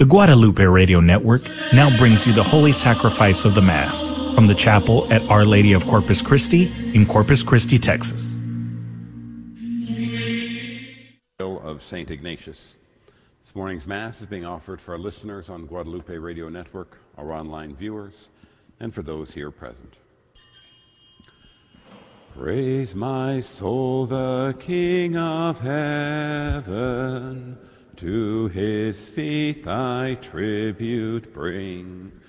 The Guadalupe Radio Network now brings you the Holy Sacrifice of the Mass from the chapel at Our Lady of Corpus Christi in Corpus Christi, Texas. Of St. Ignatius. This morning's Mass is being offered for our listeners on Guadalupe Radio Network, our online viewers, and for those here present. Praise my soul, the King of heaven. To his feet thy tribute bring.